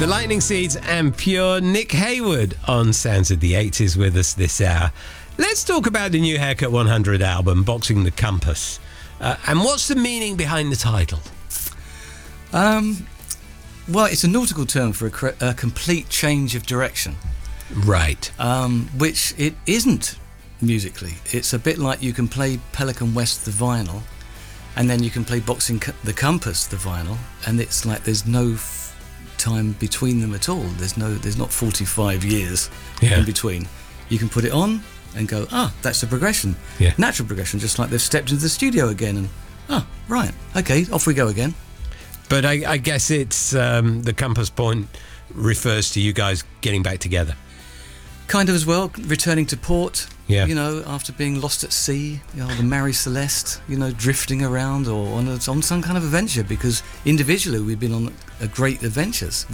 The Lightning Seeds and Pure. Nick Hayward on Sounds of the 80s with us this hour. Let's talk about the new Haircut 100 album, Boxing the Compass. And what's the meaning behind the title? Well, it's a nautical term for a complete change of direction. Right. Which it isn't musically. It's a bit like you can play Pelican West the vinyl, and then you can play Boxing the Compass the vinyl, and it's like there's no time between them at all. There's not 45 years in between. You can put it on and go, that's a progression. Yeah. Natural progression, just like they've stepped into the studio again and, right, okay, off we go again. But I guess it's the compass point refers to you guys getting back together. Kind of as well, returning to port, Yeah. After being lost at sea, the Mary Celeste, drifting around or on some kind of adventure, because individually we've been on great adventures.